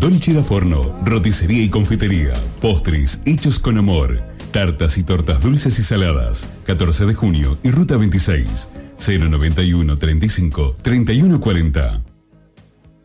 Dolce da Forno, roticería y confitería, postres hechos con amor, tartas y tortas dulces y saladas. 14 de junio y Ruta 26, 091 35 31 40.